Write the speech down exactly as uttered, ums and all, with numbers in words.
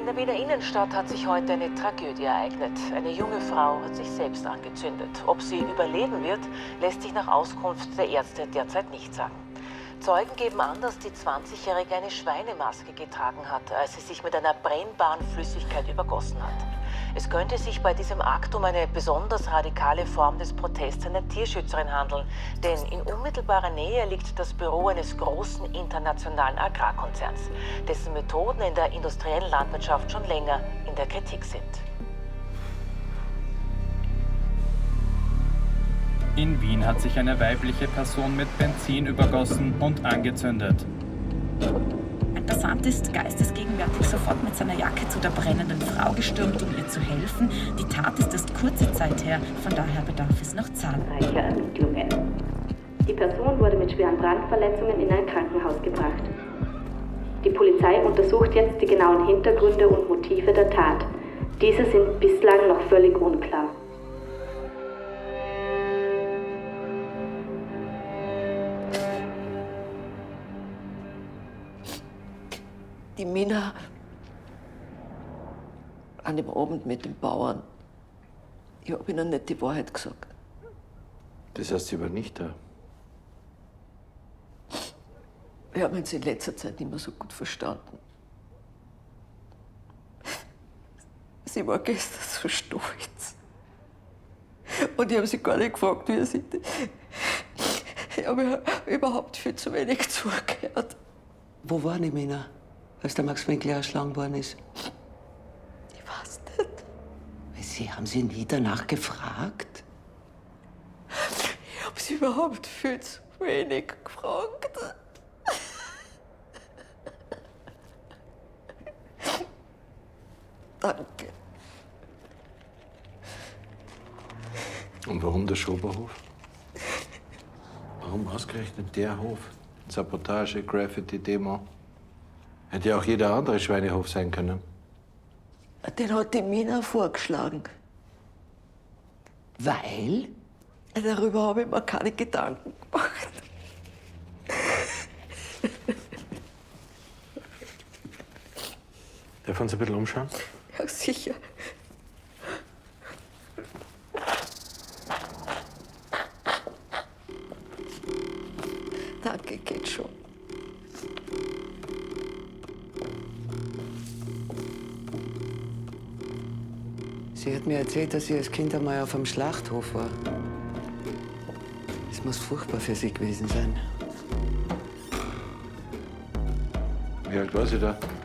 der Wiener Innenstadt hat sich heute eine Tragödie ereignet. Eine junge Frau hat sich selbst angezündet. Ob sie überleben wird, lässt sich nach Auskunft der Ärzte derzeit nicht sagen. Zeugen geben an, dass die zwanzigjährige eine Schweinemaske getragen hat, als sie sich mit einer brennbaren Flüssigkeit übergossen hat. Es könnte sich bei diesem Akt um eine besonders radikale Form des Protests einer Tierschützerin handeln, denn in unmittelbarer Nähe liegt das Büro eines großen internationalen Agrarkonzerns, dessen Methoden in der industriellen Landwirtschaft schon länger in der Kritik sind. In Wien hat sich eine weibliche Person mit Benzin übergossen und angezündet. Ein Passant ist geistesgegenwärtig sofort mit seiner Jacke zu der brennenden Frau gestürmt, um ihr zu helfen. Die Tat ist erst kurze Zeit her, von daher bedarf es noch zahlreicher Ermittlungen. Die Person wurde mit schweren Brandverletzungen in ein Krankenhaus gebracht. Die Polizei untersucht jetzt die genauen Hintergründe und Motive der Tat. Diese sind bislang noch völlig unklar. Die Mina an dem Abend mit den Bauern. Ich habe ihnen nicht die Wahrheit gesagt. Das heißt, sie war nicht da. Wir haben uns in letzter Zeit nicht mehr so gut verstanden. Sie war gestern so stolz. Und ich habe sie gar nicht gefragt, wie sie. Ich habe überhaupt viel zu wenig zugehört. Wo war die Mina, als der Max Winkler erschlagen worden ist? Ich weiß nicht. Sie, haben Sie nie danach gefragt? Ich habe sie überhaupt viel zu wenig gefragt. Danke. Und warum der Schoberhof? Warum ausgerechnet der Hof? Sabotage, Graffiti, Demo. Hätte ja auch jeder andere Schweinehof sein können. Den hat die Mina vorgeschlagen. Weil? Darüber habe ich mir keine Gedanken gemacht. Darf wir uns ein bisschen umschauen? Ja, sicher. Danke, geht schon. Sie hat mir erzählt, dass sie als Kind einmal auf einem Schlachthof war. Es muss furchtbar für sie gewesen sein. Wie alt war sie da?